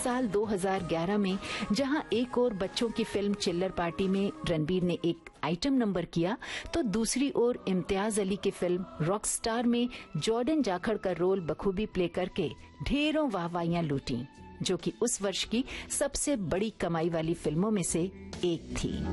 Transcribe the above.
साल 2011 में जहां एक और बच्चों की फिल्म चिल्लर पार्टी में रणबीर ने एक आइटम नंबर किया, तो दूसरी ओर इम्तियाज अली की फिल्म रॉकस्टार में जॉर्डन जाखड़ का रोल बखूबी प्ले करके ढेरों वाहवाहियां लूटी, जो कि उस वर्ष की सबसे बड़ी कमाई वाली फिल्मों में से एक थी।